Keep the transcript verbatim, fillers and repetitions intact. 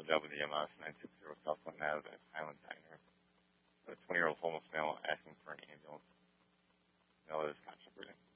the W M S nine six zero Southland Avenue, Highland Diner. A twenty-year-old homeless male asking for an ambulance. No, that is controversial.